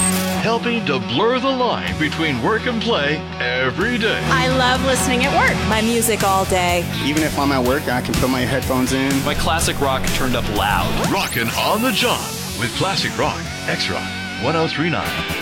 helping to blur the line between work and play every day. I love listening at work. My music all day. Even if I'm at work, I can put my headphones in. My classic rock turned up loud. Rockin' on the job with Classic Rock, X-Rock 1039.